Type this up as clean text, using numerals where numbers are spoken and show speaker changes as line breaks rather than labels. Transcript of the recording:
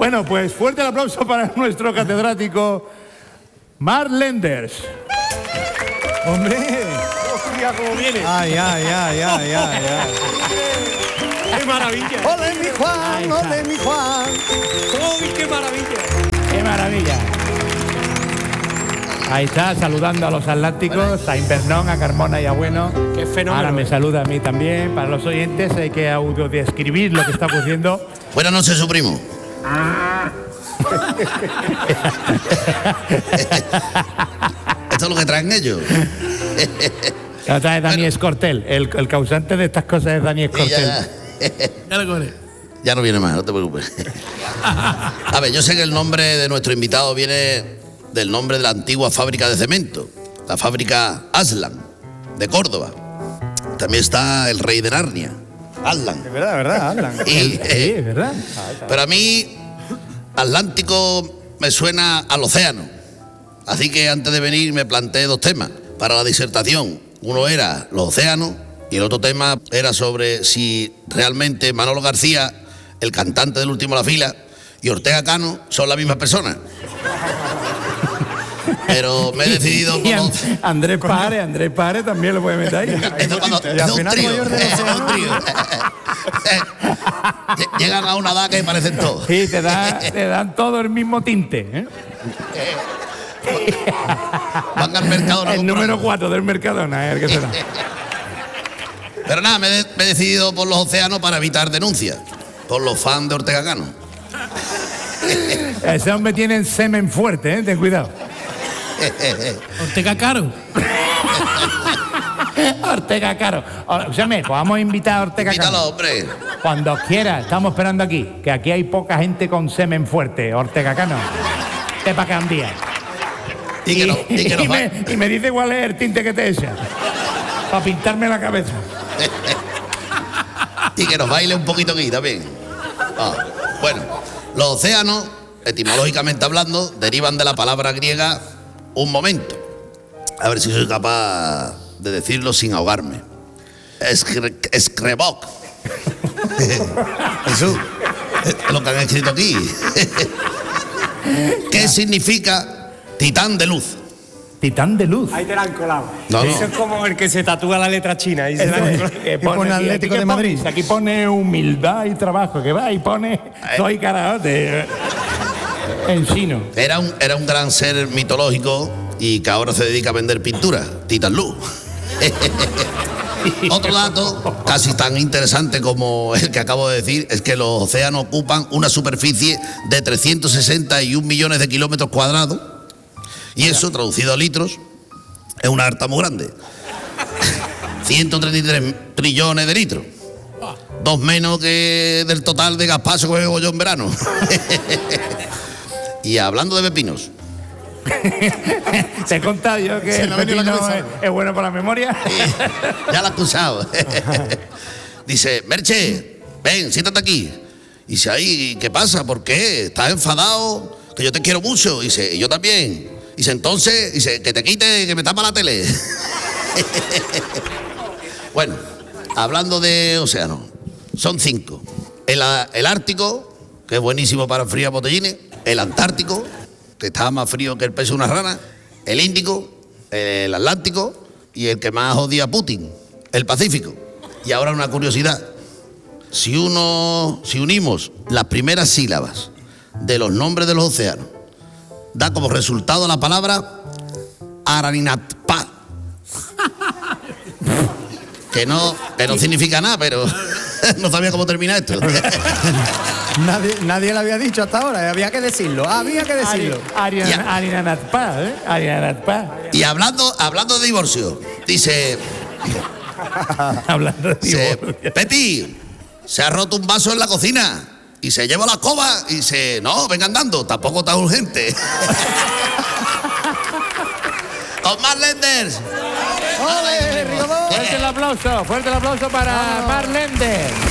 Bueno, pues fuerte el aplauso para nuestro catedrático Mark Lenders.
¡Hombre!
¡Hostia, cómo viene!
¡Ay!
¡Qué maravilla!
¡Ole mi Juan! ¡Ole mi Juan!
¡Uy, qué maravilla!
¡Qué maravilla! Ahí está, saludando a los atlánticos, a Invernón, a Carmona y a Bueno.
¡Qué fenómeno!
Ahora me saluda a mí también. Para los oyentes hay que audiodescribir lo que está ocurriendo.
Buenas noches, su primo. Esto es lo que traen ellos.
Otra es Dani Escortel. El causante de estas cosas es Dani Escortel.
Ya no viene más, no te preocupes. A ver, yo sé que el nombre de nuestro invitado viene del nombre de la antigua fábrica de cemento, la fábrica Aslan, de Córdoba. También está el rey de Narnia, Aslan.
Es verdad, Aslan.
Y,
Sí, es verdad.
pero a mí, Atlántico me suena al océano. Así que antes de venir me planteé dos temas para la disertación. Uno era los océanos y el otro tema era sobre si realmente Manolo García, el cantante del Último de la Fila, y Ortega Cano son la misma persona. Pero me he decidido
Y
por los...
Andrés Pare también lo puede meter ahí.
Esto cuando-
Y al
es un
final
trío,
mayor del
es
océano.
un trío. Llegan a una edad que parecen todos.
Sí, te dan todo el mismo tinte. ¿eh?
Van al mercado.
El número 4 del Mercadona es el que será.
Pero nada, me he decidido por los océanos para evitar denuncias. Por los fans de Ortega Cano.
Ese hombre tiene semen fuerte, ¿eh? Ten cuidado.
Ortega Caro.
Ortega Caro. Escúchame, pues vamos a invitar a Ortega
Invítalo,
Cano.
hombre.
Cuando quiera, estamos esperando aquí. Que aquí hay poca gente con semen fuerte, Ortega Cano. Te pa' cambiar.
Y que nos va-
y me dice cuál es el tinte que te echa. Para pintarme la cabeza.
y que nos baile un poquito aquí también. Bueno, los océanos, etimológicamente hablando, derivan de la palabra griega un momento. A ver si soy capaz de decirlo sin ahogarme. Escrebok. Eso es lo que han escrito aquí. ¿Qué significa titán de luz?
Titán de luz.
Ahí te la han colado.
No,
Eso
no.
es como el que se tatúa la letra china. Y se la han colado.
Que
pone Atlético
¿qué
de
pone?
Madrid.
Si aquí pone humildad y trabajo, que va y pone soy karaoke en chino.
Era un gran ser mitológico y que ahora se dedica a vender pintura, Titán Luz. Otro dato, casi tan interesante como el que acabo de decir, es que los océanos ocupan una superficie de 361 millones de kilómetros cuadrados y eso, traducido a litros, es una harta muy grande. 133 trillones de litros. Dos menos que del total de gazpacho que bebo yo en verano. Y hablando de pepinos,
Te he contado yo que
Se
el
me ha venido la
pepino
cabeza.
es bueno para la memoria.
ya la has acusado. Dice, Merche, ven, siéntate aquí. Dice, ahí, ¿qué pasa? ¿Por qué? ¿Estás enfadado? Que yo te quiero mucho. Dice, yo también. Dice, entonces, dice, que te quite, que me tapa la tele. Bueno, hablando de océano, son 5. El Ártico, que es buenísimo para enfriar botellines. El Antártico, que está más frío que el peso de una rana. El Índico, el Atlántico y el que más odia a Putin, el Pacífico. Y ahora una curiosidad. Si unimos las primeras sílabas de los nombres de los océanos, da como resultado la palabra Araninatpa. Que no significa nada, pero no sabía cómo termina esto.
Nadie lo había dicho hasta ahora, había que decirlo.
Arinatpa, ¿eh? Arinatpa.
Y hablando de divorcio, dice,
Hablando de
dice,
divorcio.
Pepi, se ha roto un vaso en la cocina y se lleva la escoba y dice, no, venga andando, tampoco tan urgente. Omar Lenders.
¡Ole, Rigobó!
Fuerte el aplauso para Mark Lenders.